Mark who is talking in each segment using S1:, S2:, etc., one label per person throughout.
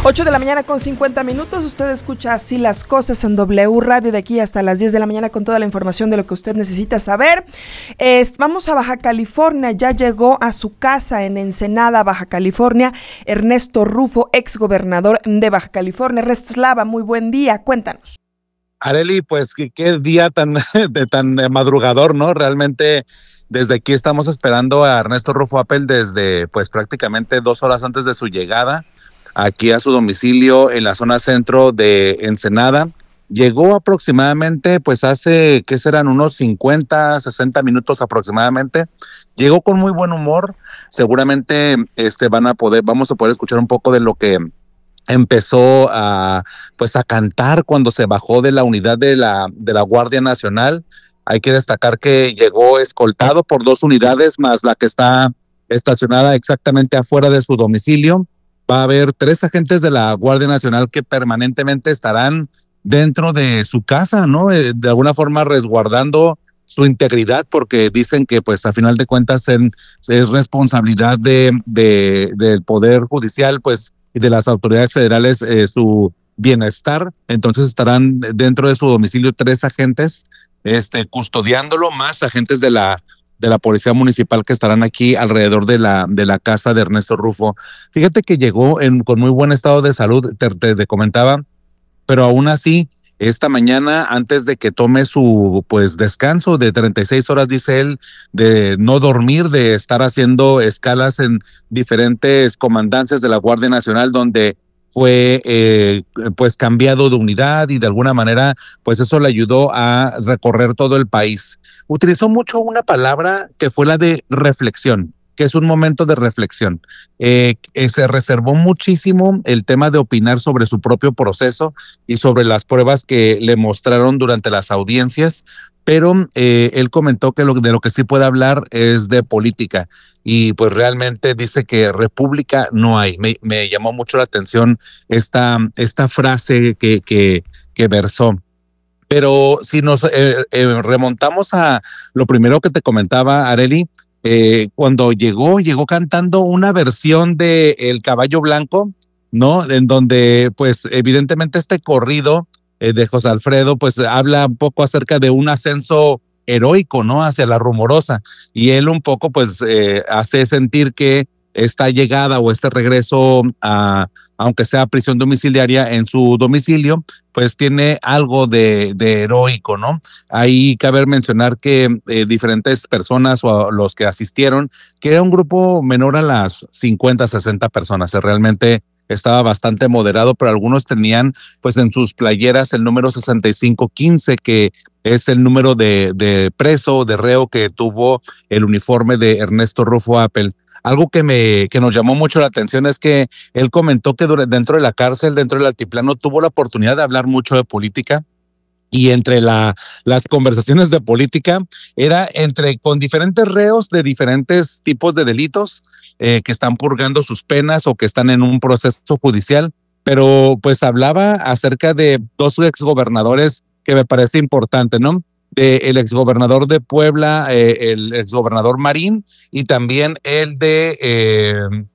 S1: 8 de la mañana con 50 minutos, usted escucha Así las Cosas en W Radio de aquí hasta las 10 de la mañana con toda la información de lo que usted necesita saber. Vamos a Baja California, ya llegó a su casa en Ensenada, Baja California, Ernesto Rufo, exgobernador de Baja California. Ernesto Slava, muy buen día, cuéntanos.
S2: Arely, pues qué día tan madrugador, ¿no? Realmente desde aquí estamos esperando a Ernesto Rufo Appel desde pues prácticamente 2 horas antes de su llegada aquí a su domicilio en la zona centro de Ensenada. Llegó aproximadamente, pues hace, ¿qué serán? Unos 50, 60 minutos aproximadamente. Llegó con muy buen humor. Seguramente vamos a poder escuchar un poco de lo que empezó a cantar cuando se bajó de la unidad de la Guardia Nacional. Hay que destacar que llegó escoltado por 2 unidades más la que está estacionada exactamente afuera de su domicilio. Va a haber 3 agentes de la Guardia Nacional que permanentemente estarán dentro de su casa, ¿no? De alguna forma resguardando su integridad, porque dicen que pues a final de cuentas es responsabilidad del Poder Judicial, pues, y de las autoridades federales su bienestar. Entonces estarán dentro de su domicilio 3 agentes custodiándolo, más agentes de la Policía Municipal que estarán aquí alrededor de la casa de Ernesto Rufo. Fíjate que llegó con muy buen estado de salud, te comentaba, pero aún así, esta mañana, antes de que tome su descanso de 36 horas, dice él, de no dormir, de estar haciendo escalas en diferentes comandancias de la Guardia Nacional, donde fue cambiado de unidad, y de alguna manera pues eso le ayudó a recorrer todo el país. Utilizó mucho una palabra que fue la de reflexión, que es un momento de reflexión. Se reservó muchísimo el tema de opinar sobre su propio proceso y sobre las pruebas que le mostraron durante las audiencias, pero él comentó que de lo que sí puede hablar es de política, y pues realmente dice que república no hay. Me llamó mucho la atención esta frase que versó. Pero si nos remontamos a lo primero que te comentaba, Arely, cuando llegó cantando una versión de El Caballo Blanco, ¿no? En donde, pues, evidentemente este corrido de José Alfredo, pues, habla un poco acerca de un ascenso heroico, ¿no? Hacia la Rumorosa. Y él un poco, pues, hace sentir que esta llegada o este regreso aunque sea prisión domiciliaria en su domicilio, pues tiene algo de heroico, ¿no? Ahí cabe mencionar que diferentes personas o los que asistieron, que era un grupo menor a las 50, 60 personas, realmente estaba bastante moderado, pero algunos tenían pues en sus playeras el número 6515, que es el número de preso, de reo que tuvo el uniforme de Ernesto Rufo Appel. Algo que nos llamó mucho la atención es que él comentó que dentro de la cárcel, dentro del altiplano, tuvo la oportunidad de hablar mucho de política, y entre las conversaciones de política era con diferentes reos de diferentes tipos de delitos que están purgando sus penas o que están en un proceso judicial, pero pues hablaba acerca de 2 exgobernadores que me parece importante, ¿no? El exgobernador de Puebla, el exgobernador Marín, y también el de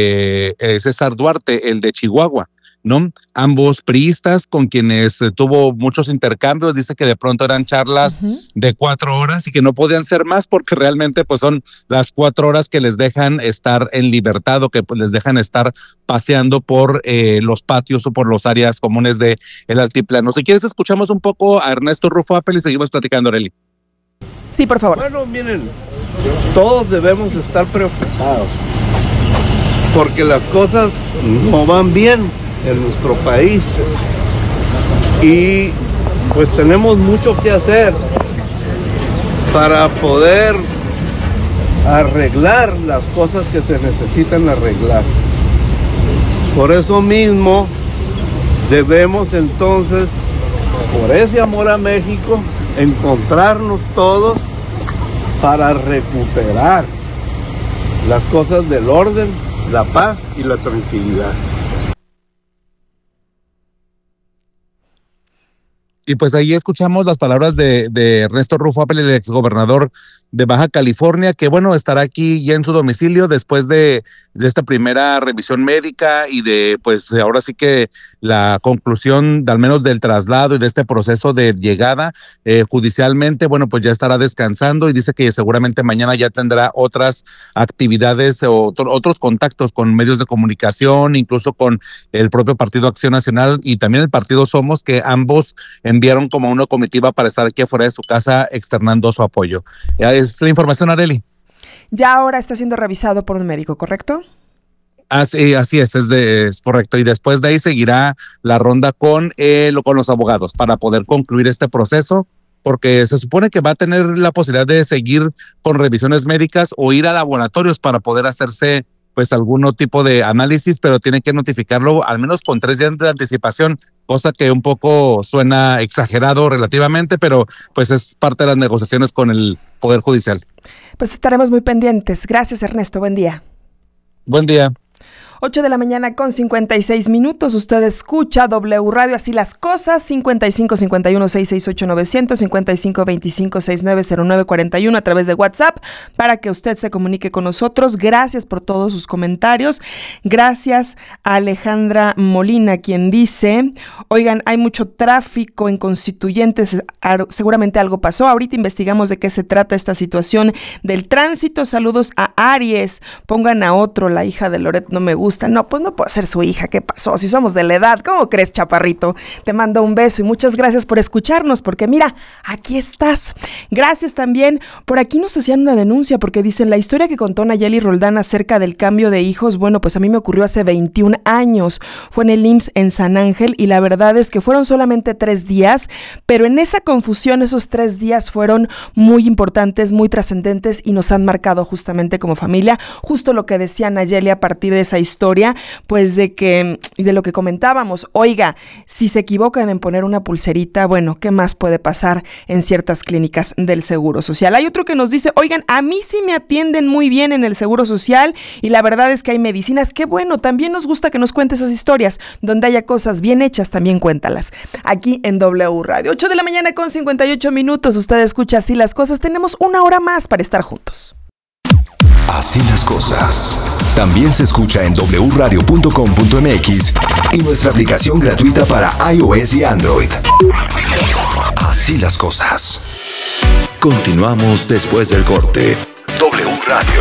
S2: César Duarte, el de Chihuahua, ¿no? Ambos priistas con quienes tuvo muchos intercambios. Dice que de pronto eran charlas de 4 horas y que no podían ser más, porque realmente pues son las 4 horas que les dejan estar en libertad, o que pues, les dejan estar paseando por los patios o por las áreas comunes de el altiplano. Si quieres, escuchamos un poco a Ernesto Rufo Appel y seguimos platicando, Arely.
S1: Sí, por favor.
S3: Bueno, miren, todos debemos estar preocupados porque las cosas no van bien en nuestro país, y pues tenemos mucho que hacer para poder arreglar las cosas que se necesitan arreglar. Por eso mismo debemos entonces, por ese amor a México, encontrarnos todos para recuperar las cosas del orden, la paz y la tranquilidad.
S2: Y pues ahí escuchamos las palabras de Ernesto Rufo Appel, el exgobernador de Baja California, que bueno, estará aquí ya en su domicilio después de esta primera revisión médica y de pues ahora sí que la conclusión de, al menos del traslado y de este proceso de llegada judicialmente, bueno, pues ya estará descansando y dice que seguramente mañana ya tendrá otras actividades o otros contactos con medios de comunicación, incluso con el propio Partido Acción Nacional y también el Partido Somos, que ambos enviaron como una comitiva para estar aquí afuera de su casa externando su apoyo. Es la información, Arely.
S1: Ya ahora está siendo revisado por un médico, ¿correcto?
S2: Así es correcto. Y después de ahí seguirá la ronda con los abogados para poder concluir este proceso, porque se supone que va a tener la posibilidad de seguir con revisiones médicas o ir a laboratorios para poder hacerse pues algún tipo de análisis, pero tiene que notificarlo al menos con 3 días de anticipación, cosa que un poco suena exagerado relativamente, pero pues es parte de las negociaciones con el Poder Judicial.
S1: Pues estaremos muy pendientes. Gracias, Ernesto. Buen día.
S2: Buen día.
S1: 8 de la mañana con 56 minutos. Usted escucha W Radio, así las cosas. 55 51 668 900, 55 25 69 09 41 a través de WhatsApp para que usted se comunique con nosotros. Gracias por todos sus comentarios. Gracias a Alejandra Molina, quien dice: oigan, hay mucho tráfico en Constituyentes, seguramente algo pasó. Ahorita investigamos de qué se trata esta situación del tránsito. Saludos a Aries. Pongan a otro, la hija de Loret no me gusta. No, pues no puedo ser su hija. ¿Qué pasó? Si somos de la edad, ¿cómo crees, chaparrito? Te mando un beso y muchas gracias por escucharnos, porque mira, aquí estás. Gracias también. Por aquí nos hacían una denuncia porque dicen: la historia que contó Nayeli Roldán acerca del cambio de hijos, bueno, pues a mí me ocurrió hace 21 años. Fue en el IMSS en San Ángel y la verdad es que fueron solamente 3 días, pero en esa confusión esos 3 días fueron muy importantes, muy trascendentes y nos han marcado justamente como familia. Justo lo que decía Nayeli a partir de esa historia, pues de lo que comentábamos. Oiga, si se equivocan en poner una pulserita, bueno, ¿qué más puede pasar en ciertas clínicas del Seguro Social? Hay otro que nos dice: oigan, a mí sí me atienden muy bien en el Seguro Social y la verdad es que hay medicinas. Qué bueno, también nos gusta que nos cuentes esas historias. Donde haya cosas bien hechas, también cuéntalas. Aquí en W Radio. 8 de la mañana con 58 minutos. Usted escucha Así las Cosas. Tenemos 1 hora más para estar juntos.
S4: Así las cosas. También se escucha en wradio.com.mx y nuestra aplicación gratuita para iOS y Android. Así las cosas. Continuamos después del corte. W Radio.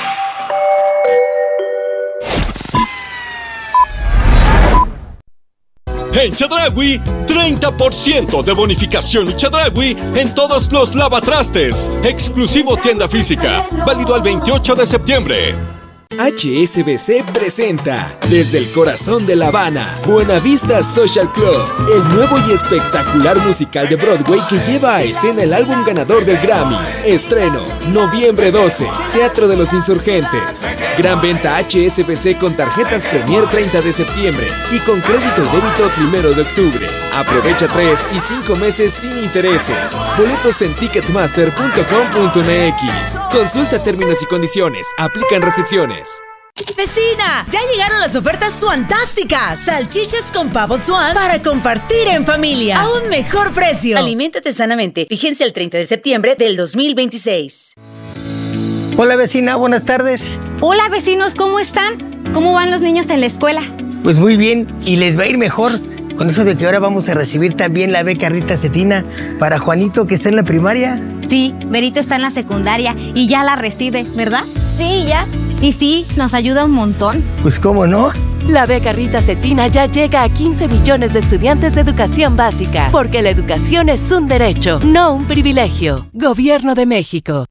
S5: En Chedraui, 30% de bonificación Chedraui en todos los lavatrastes. Exclusivo tienda física. Válido al 28 de septiembre.
S6: HSBC presenta desde el corazón de La Habana, Buenavista Social Club, el nuevo y espectacular musical de Broadway que lleva a escena el álbum ganador del Grammy. Estreno, noviembre 12, Teatro de los Insurgentes. Gran venta HSBC con tarjetas Premier 30 de septiembre y con crédito y débito 1 de octubre. Aprovecha 3 y 5 meses sin intereses. Boletos en ticketmaster.com.mx. Consulta términos y condiciones. Aplican restricciones.
S7: ¡Vecina! ¡Ya llegaron las ofertas suantásticas! Salchichas con pavo Swan para compartir en familia. A un mejor precio. Aliméntate sanamente. Vigencia el 30 de septiembre del 2026.
S8: Hola vecina, buenas tardes.
S9: Hola vecinos, ¿cómo están? ¿Cómo van los niños en la escuela?
S8: Pues muy bien, y les va a ir mejor. Con eso de que ahora vamos a recibir también la beca Rita Cetina para Juanito, que está en la primaria.
S9: Sí, Berito está en la secundaria y ya la recibe, ¿verdad? Sí, ya. Y sí, nos ayuda un montón.
S8: Pues cómo no.
S10: La beca Rita Cetina ya llega a 15 millones de estudiantes de educación básica, porque la educación es un derecho, no un privilegio. Gobierno de México.